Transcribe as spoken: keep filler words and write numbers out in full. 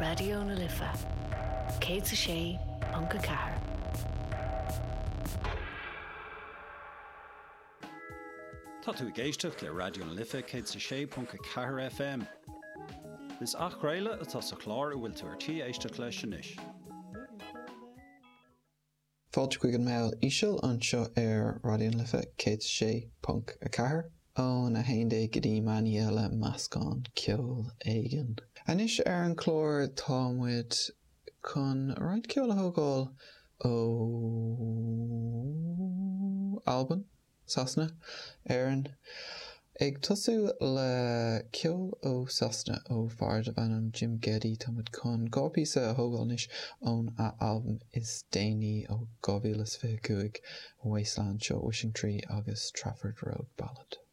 Radio na Lifa. Cé sa sé Ponca Car. Tá tú géisteach le Radio na Lifa cé sa sé Ponca Car F M. Is ach réile atá sa chlár a bhfuil tú ar tí éisteach leis sin is. Fáilte chuig an mail íseal anseo ar Radio na Lifa cé sa sé Ponca Car. ón a haindé go dtí maní eile meascán ceol éigean. Anis ar an chlór támuid chun roiint ceol a thógáil ó Alban, Sasna, Éireann. Ag tosú le ceol ó Sasna ó Bhard a bhanam Jim Geddy támuid chun gápíosa a thógáil níos ón a Alban is déanaí ó two thousand twenty-two Wasteland seo Wishing Tree agus Trafford Road Ballad.